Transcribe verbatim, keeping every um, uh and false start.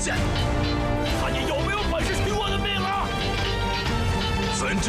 现，看你有没有本事取我的命啊！怎知